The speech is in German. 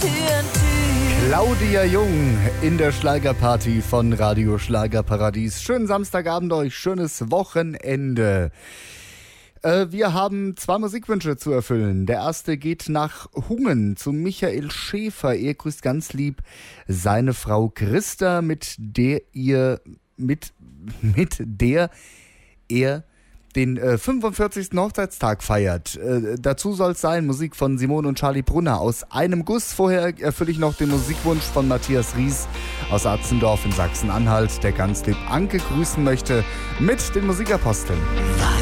Claudia Jung in der Schlagerparty von Radio Schlagerparadies. Schönen Samstagabend euch, schönes Wochenende. Wir haben 2 Musikwünsche zu erfüllen. Der erste geht nach Hungen zu Michael Schäfer. Er grüßt ganz lieb seine Frau Christa, mit der er den 45. Hochzeitstag feiert. Dazu soll es sein, Musik von Simone und Charlie Brunner aus einem Guss. Vorher erfülle ich noch den Musikwunsch von Matthias Ries aus Atzendorf in Sachsen-Anhalt, der ganz lieb Anke grüßen möchte mit den Musikaposteln.